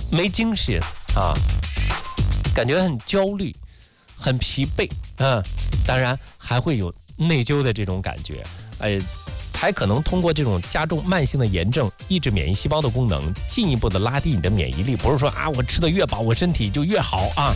没精神啊，感觉很焦虑，很疲惫啊，当然还会有内疚的这种感觉，还可能通过这种加重慢性的炎症，抑制免疫细胞的功能，进一步的拉低你的免疫力。不是说啊，我吃的越饱，我身体就越好啊。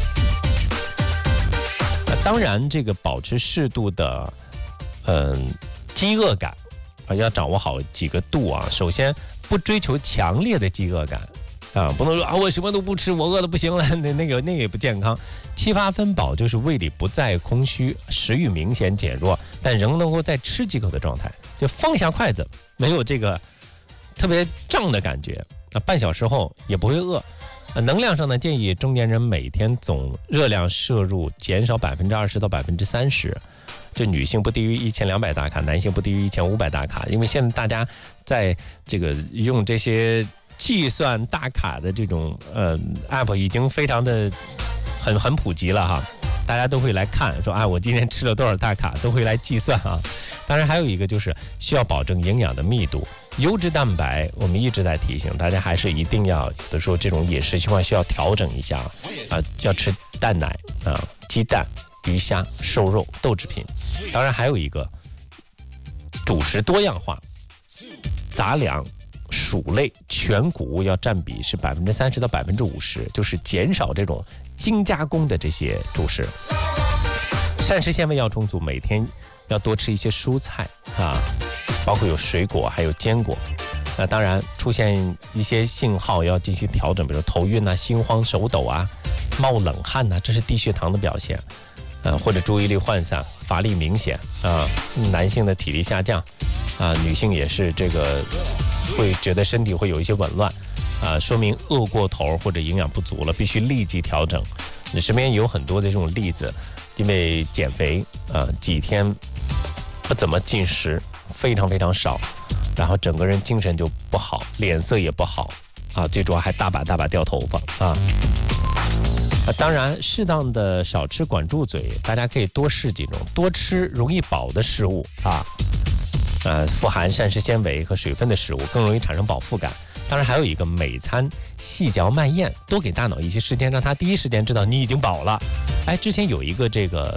当然，这个保持适度的饥饿感啊，要掌握好几个度啊。首先，不追求强烈的饥饿感啊，不能说啊我什么都不吃，我饿得不行了，那个也不健康。7-8分饱就是胃里不再空虚，食欲明显减弱，但仍能够再吃几口的状态，就放下筷子，没有这个特别胀的感觉啊，半小时后也不会饿。能量上呢，建议中年人每天总热量摄入减少20%到30%，就女性不低于1200大卡，男性不低于1500大卡。因为现在大家在这个用这些计算大卡的这种app 已经非常的很普及了哈，大家都会来看说啊，我今天吃了多少大卡，都会来计算啊。当然还有一个就是需要保证营养的密度。优质蛋白，我们一直在提醒大家，还是一定要有的时候这种饮食习惯需要调整一下啊，要吃蛋奶啊、鸡蛋、鱼虾、瘦肉、豆制品。当然还有一个主食多样化，杂粮、薯类、全谷物要占比是30%到50%，就是减少这种精加工的这些主食。膳食纤维要充足，每天要多吃一些蔬菜啊。包括有水果还有坚果，当然出现一些信号要进行调整，比如头晕啊、心慌、手抖啊、冒冷汗啊，这是低血糖的表现，或者注意力涣散、乏力明显啊，男性的体力下降啊，女性也是这个会觉得身体会有一些紊乱啊，说明饿过头或者营养不足了，必须立即调整。你身边有很多的这种例子，因为减肥啊，几天不怎么进食。非常非常少，然后整个人精神就不好，脸色也不好啊，最主要还大把掉头发啊。当然适当的少吃管住嘴，大家可以多试几种多吃容易饱的食物啊，富含膳食纤维和水分的食物更容易产生饱腹感。当然还有一个每餐细嚼慢咽，多给大脑一些时间，让他第一时间知道你已经饱了。之前有一个这个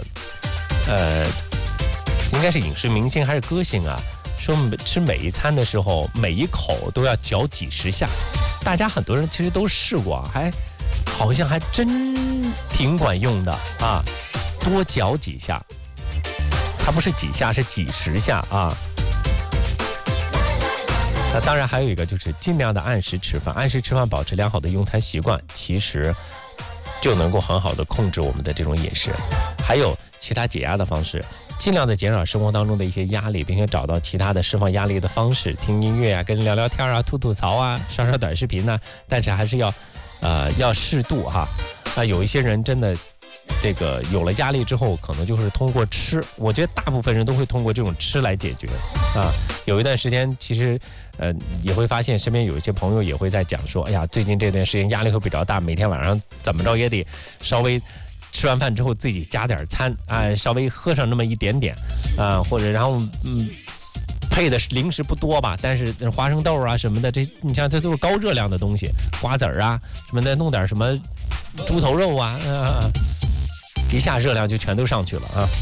应该是影视明星还是歌星啊，说吃每一餐的时候每一口都要嚼几十下，大家很多人其实都试过，好像还真挺管用的啊，多嚼几下，它不是几下是几十下啊。那当然还有一个就是尽量的按时吃饭，按时吃饭保持良好的用餐习惯，其实就能够很好的控制我们的这种饮食。还有其他解压的方式，尽量的减少生活当中的一些压力，并且找到其他的释放压力的方式，听音乐啊，跟人聊聊天啊，吐槽啊，刷短视频啊，但是还是要适度哈。有一些人真的这个有了压力之后，可能就是通过吃，我觉得大部分人都会通过这种吃来解决啊。有一段时间其实也会发现身边有一些朋友也会在讲说，哎呀，最近这段时间压力会比较大，每天晚上怎么着也得稍微吃完饭之后自己加点餐啊，稍微喝上那么一点点啊，或者然后配的零食不多吧，但是花生豆啊什么的，这你像这都是高热量的东西，瓜子儿啊什么的，弄点什么猪头肉啊，一下热量就全都上去了啊。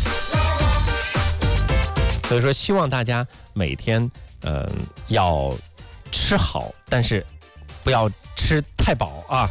所以说希望大家每天要吃好，但是不要吃太饱啊。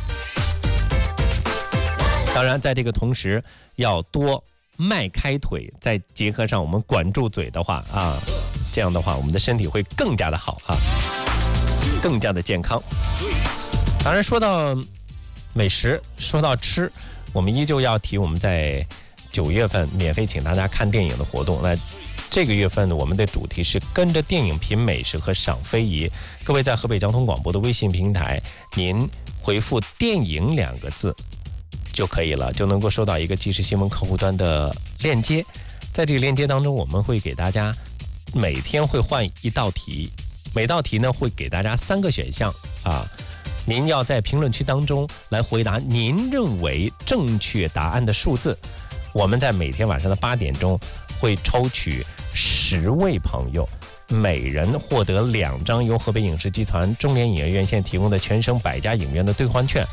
当然在这个同时要多迈开腿，再结合上我们管住嘴的话啊，这样的话我们的身体会更加的好啊，更加的健康。当然说到美食，说到吃，我们依旧要提我们在9月份免费请大家看电影的活动。那这个月份我们的主题是跟着电影品美食和赏非遗。各位在河北交通广播的微信平台，您回复电影2个字就可以了，就能够收到一个即时新闻客户端的链接。在这个链接当中，我们会给大家每天会换一道题，每道题呢会给大家3个选项啊，您要在评论区当中来回答您认为正确答案的数字。我们在每天晚上的8点钟会抽取10位朋友，每人获得2张由河北影视集团中联影业院线提供的全省100家影院的兑换券。